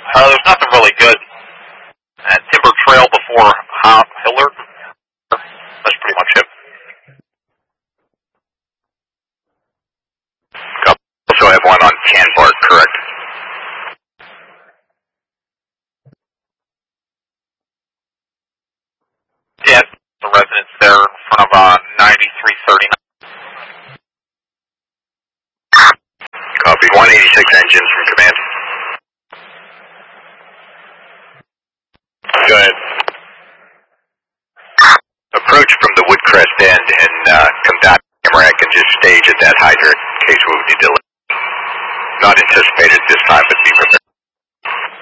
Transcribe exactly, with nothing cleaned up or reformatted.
Uh, there's nothing really good. Uh, Timber Trail before Hop Hiller. That's pretty much it. Also have one on Canbark, correct? Yeah, the residence there in front of uh, ninety-three thirty-nine. Copy. one eighty-six engines from command. Go ahead. Approach from the Woodcrest end and uh, come down camera and just stage at that hydrant in case we need to. Not anticipated this time, but be prepared.